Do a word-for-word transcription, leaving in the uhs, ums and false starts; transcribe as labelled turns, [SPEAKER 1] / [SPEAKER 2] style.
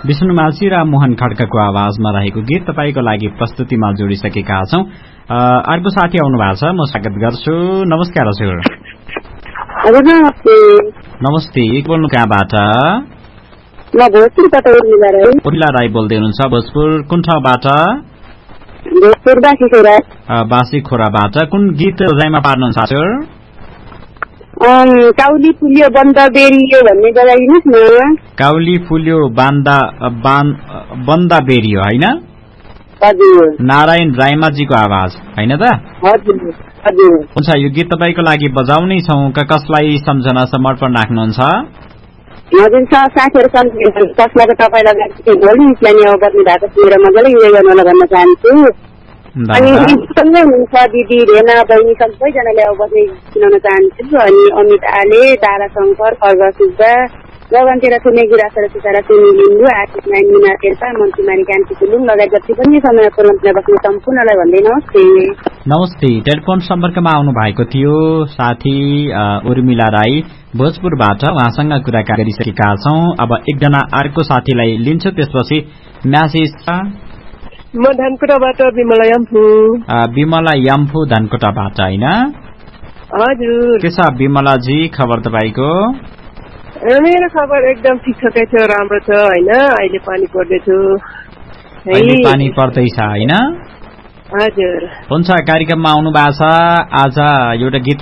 [SPEAKER 1] विष्णु माझी र मोहन खड्काको आवाजमा रहेको गीत तपाईको लागि प्रस्तुतिमा जोडिसकेका छौं। अर्को साथी आउनु भएको छ, म स्वागत गर्छु। नमस्कार हजुर।
[SPEAKER 2] हजुर नमस्ते।
[SPEAKER 1] नमस्ते, बोल्नु कहाँबाट?
[SPEAKER 2] म भोजपुरबाट उर्मिला राई।
[SPEAKER 1] उर्मिला राई बोल्दै हुनुहुन्छ, भोजपुर कुन ठाउँबाट?
[SPEAKER 2] भोजपुर बासी खोरा।
[SPEAKER 1] बासी खोराबाट। कुन गीत रोजाइमा पार्नुहुन्छ हजुर?
[SPEAKER 2] काउली फुल्यो बन्द बेरियो भन्ने बजाइदिनुहोस् न।
[SPEAKER 1] काउली फुल्यो बान्दा बन्दा बेरियो हैन?
[SPEAKER 2] हजुर।
[SPEAKER 1] नारायण रायमाजीको आवाज हैन त?
[SPEAKER 2] हजुर हजुर।
[SPEAKER 1] हुन्छ, यो गीत तपाईको लागि बजाउनै छौं। कसलाई सम्झना समर्पण राख्नुहुन्छ?
[SPEAKER 2] हजुर, साथीहरु सम्झना कसलाई तपाईलाई भोलि इस्लामी बस्नु भएको सुनेर मजाले इन्जोय गर्नु होला भन्न चाहन्छु। अनि सँगै हुनुहुन्छ दिदी रेना बहिनी सबैजनाले अब बस्ने सुनाउन चाहन्छु। अनि अमित आले, तारा शङ्कर, खर्ग सुब्बा, गगनतिर सुने गुरासर सुसारा सुनि लिम्बु, आशिष नाइन मिना शेर्पा, मन्त्रीमारी कान्ति कुलुङ लगायत जति पनि समय पूर्णमा बस्ने सम्पूर्णलाई भन्दै नमस्ते।
[SPEAKER 1] नमस्ते। टेलिफोन सम्पर्कमा आउनु भएको थियो साथी उर्मिला राई भोजपुरबाट। उहाँसँग कुराकानी गरिसकेका छौं। अब एकजना अर्को साथीलाई लिन्छु, त्यसपछि म्यासेज छ।
[SPEAKER 3] म धनकुटाबाट विमला याम्फू।
[SPEAKER 1] विमला याम्फू धनकुटाबाट हैन?
[SPEAKER 3] हजुर।
[SPEAKER 1] के छ विमलाजी, खबर तपाईको?
[SPEAKER 3] मेरो खबर एकदम ठिक ठकै छ, राम्रो छ हैन। अहिले पानी पर्दैछ।
[SPEAKER 1] अहिले पानी पर्दैछ हैन?
[SPEAKER 3] हजुर।
[SPEAKER 1] हुन्छ, कार्यक्रममा आउनु भएको छ। आज एउटा गीत